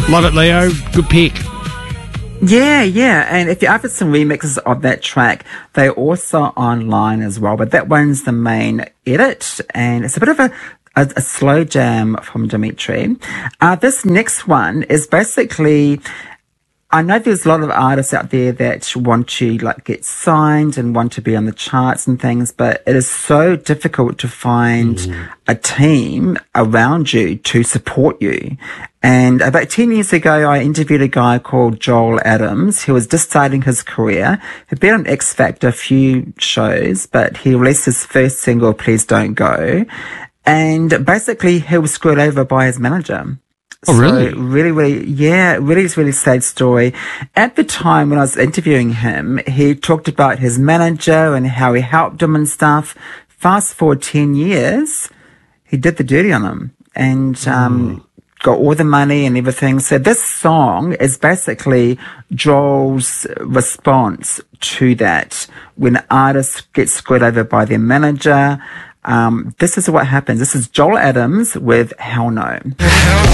Love it, Leo. Good pick. Yeah. And if you're after some remixes of that track, they're also online as well. But that one's the main edit, and it's a bit of a slow jam from Dimitri. This next one is basically, I know there's a lot of artists out there that want to get signed and want to be on the charts and things, but it is so difficult to find a team around you to support you. And about 10 years ago, I interviewed a guy called Joel Adams, who was just starting his career. He'd been on X Factor a few shows, but he released his first single, Please Don't Go. And basically, he was screwed over by his manager. Oh, really? So really sad story. At the time when I was interviewing him, he talked about his manager and how he helped him and stuff. Fast forward 10 years, he did the dirty on him and got all the money and everything. So this song is basically Joel's response to that. When artists get screwed over by their manager, this is what happens. This is Joel Adams with Hell No.